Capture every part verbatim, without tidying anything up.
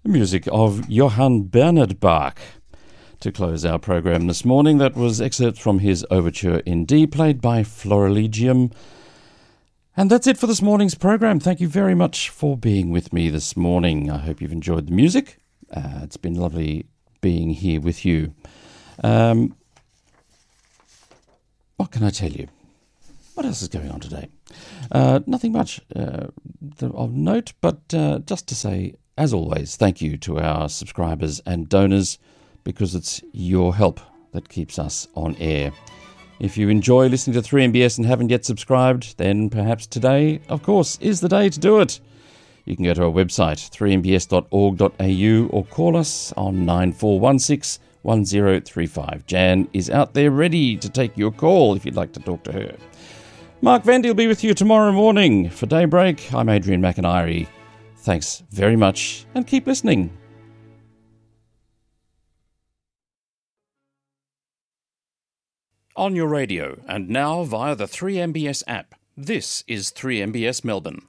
music of Johann Bernhard Bach. To close our program this morning, that was excerpts from his Overture in D, played by Florilegium. And that's it for this morning's program. Thank you very much for being with me this morning. I hope you've enjoyed the music. Uh, it's been lovely being here with you. Um, what can I tell you? What else is going on today? Uh, nothing much uh, of note, but uh, just to say, as always, thank you to our subscribers and donors, because it's your help that keeps us on air. If you enjoy listening to three M B S and haven't yet subscribed, then perhaps today, of course, is the day to do it. You can go to our website, three m b s dot org dot a u, or call us on nine four one six, one zero three five. Jan is out there ready to take your call if you'd like to talk to her. Mark Vandy will be with you tomorrow morning for Daybreak. I'm Adrian McIntyre. Thanks very much, and keep listening. On your radio, and now via the three M B S app. This is three M B S Melbourne.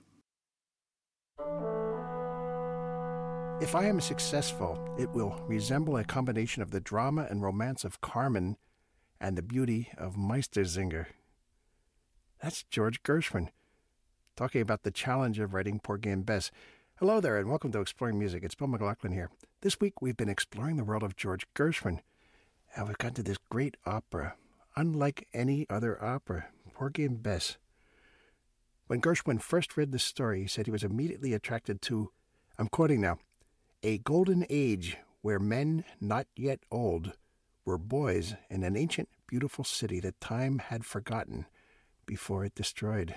If I am successful, it will resemble a combination of the drama and romance of Carmen and the beauty of Meistersinger. That's George Gershwin, talking about the challenge of writing Porgy and Bess. Hello there, and welcome to Exploring Music. It's Bill McLaughlin here. This week we've been exploring the world of George Gershwin, and we've gotten to this great opera, unlike any other opera, Porgy and Bess. When Gershwin first read the story, he said he was immediately attracted to, I'm quoting now, a golden age where men not yet old were boys in an ancient, beautiful city that time had forgotten before it destroyed.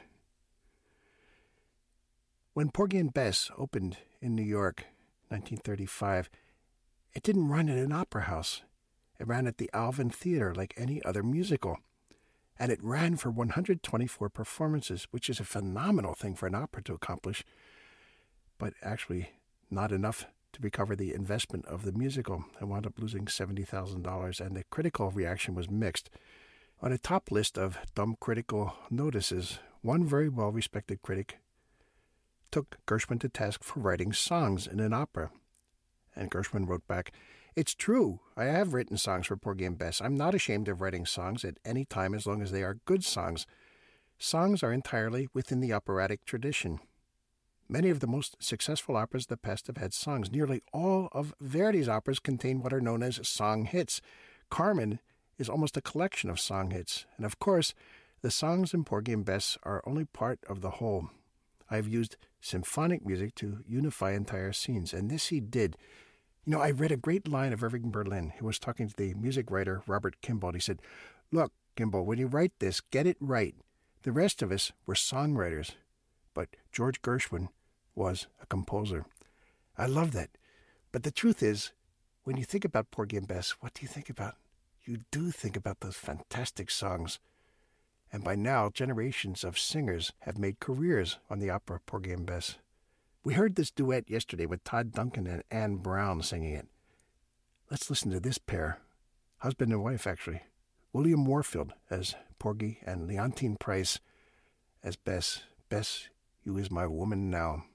When Porgy and Bess opened in New York, nineteen thirty-five, it didn't run in an opera house. It ran at the Alvin Theater like any other musical. And it ran for one hundred twenty-four performances, which is a phenomenal thing for an opera to accomplish, but actually not enough to recover the investment of the musical. It wound up losing seventy thousand dollars, and the critical reaction was mixed. On a top list of dumb critical notices, one very well-respected critic took Gershwin to task for writing songs in an opera. And Gershwin wrote back, "It's true, I have written songs for Porgy and Bess. I'm not ashamed of writing songs at any time as long as they are good songs. Songs are entirely within the operatic tradition. Many of the most successful operas of the past have had songs. Nearly all of Verdi's operas contain what are known as song hits. Carmen is almost a collection of song hits. And of course, the songs in Porgy and Bess are only part of the whole. I've used symphonic music to unify entire scenes, and this he did. You know, I read a great line of Irving Berlin, who was talking to the music writer Robert Kimball. He said, "Look, Kimball, when you write this, get it right. The rest of us were songwriters, but George Gershwin was a composer." I love that. But the truth is, when you think about Porgy and Bess, what do you think about? You do think about those fantastic songs. And by now, generations of singers have made careers on the opera Porgy and Bess. We heard this duet yesterday with Todd Duncan and Anne Brown singing it. Let's listen to this pair, husband and wife actually. William Warfield as Porgy and Leontine Price as Bess. Bess, you is my woman now.